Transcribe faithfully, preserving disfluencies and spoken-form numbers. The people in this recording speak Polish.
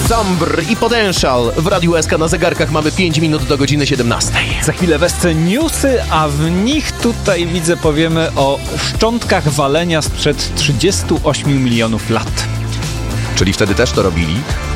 Sombr i Potential. W Radiu S K na zegarkach mamy pięć minut do godziny siedemnastej. Za chwilę Wesce newsy, a w nich tutaj widzę powiemy o szczątkach walenia sprzed trzydziestu ośmiu milionów lat. Czyli wtedy też to robili?